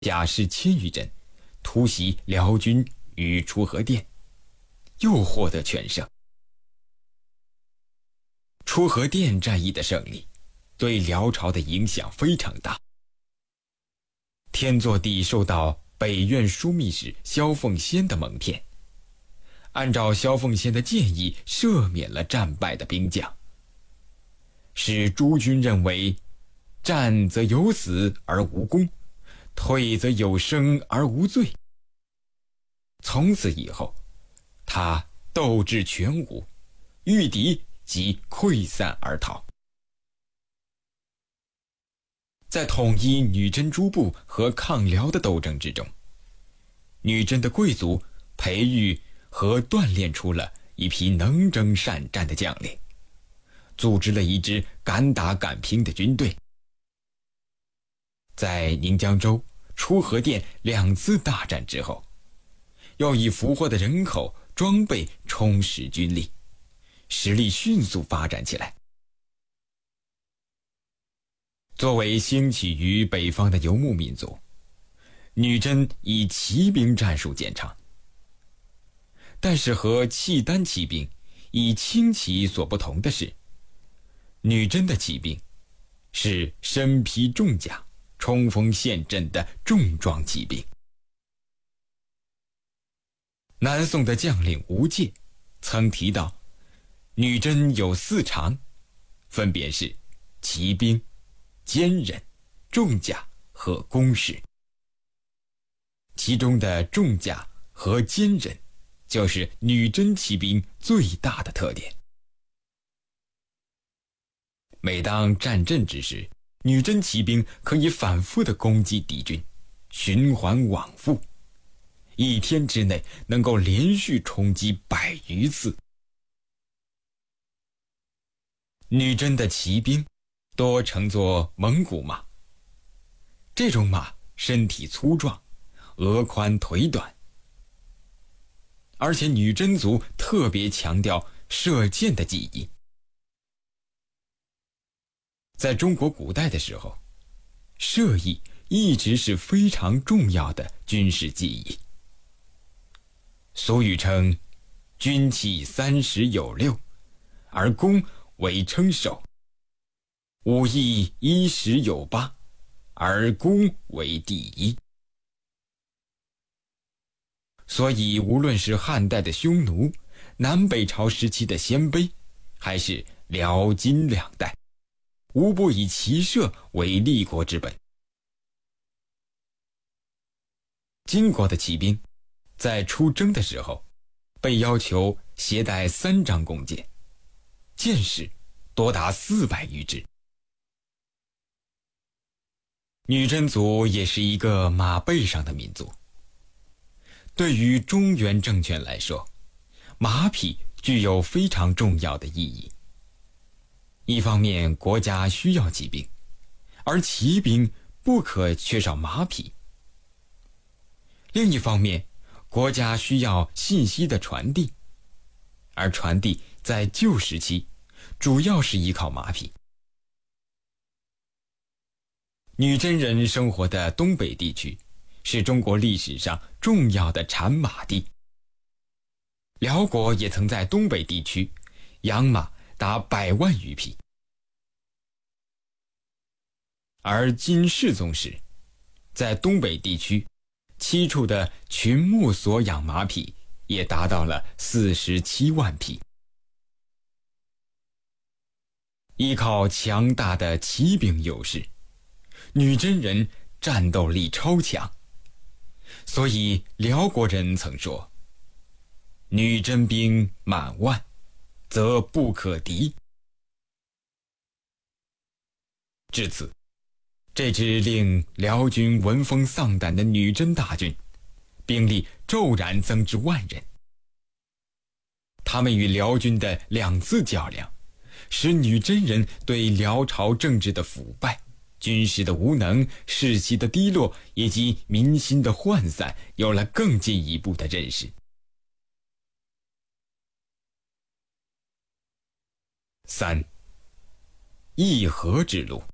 甲士千余人，突袭辽军于出河店，又获得全胜。出河店战役的胜利对辽朝的影响非常大。天祚帝受到北院枢密使萧凤仙的蒙骗，按照萧凤仙的建议赦免了战败的兵将，使诸军认为战则有死而无功，退则有生而无罪。从此以后，他斗志全无，遇敌即溃散而逃。在统一女真诸部和抗辽的斗争之中，女真的贵族培育和锻炼出了一批能征善战的将领，组织了一支敢打敢拼的军队。在宁江州、出河店2次大战之后，又以俘获的人口、装备充实军力，实力迅速发展起来。作为兴起于北方的游牧民族，女真以骑兵战术见长。但是和契丹骑兵以轻骑所不同的是，女真的骑兵是身披重甲、冲锋陷阵的重装骑兵。南宋的将领吴介曾提到，女真有4长，分别是骑兵、坚忍、重甲和弓矢。其中的重甲和坚忍就是女真骑兵最大的特点。每当战阵之时，女真骑兵可以反复地攻击敌军，循环往复，一天之内能够连续冲击100余次。女真的骑兵多乘坐蒙古马，这种马身体粗壮，额宽腿短，而且女真族特别强调射箭的技艺。在中国古代的时候，射艺一直是非常重要的军事技艺。俗语称军器30有6，而弓为称首；武艺10有8，而弓为第一。所以无论是汉代的匈奴、南北朝时期的鲜卑，还是辽金2代，无不以骑射为立国之本。金国的骑兵在出征的时候被要求携带3张弓箭，箭矢多达400余支。女真族也是一个马背上的民族。对于中原政权来说，马匹具有非常重要的意义。一方面，国家需要骑兵，而骑兵不可缺少马匹；另一方面，国家需要信息的传递，而传递在旧时期主要是依靠马匹。女真人生活的东北地区是中国历史上重要的产马地，辽国也曾在东北地区养马达100万余匹。而金世宗时，在东北地区7处的群牧所养马匹也达到了47万匹。依靠强大的骑兵优势，女真人战斗力超强，所以辽国人曾说：“女真兵满万，则不可敌。”至此，这支令辽军闻风丧胆的女真大军，兵力骤然增至10000人。他们与辽军的2次较量，使女真人对辽朝政治的腐败、军事的无能、士气的低落以及民心的涣散有了更进一步的认识。3. 议和之路。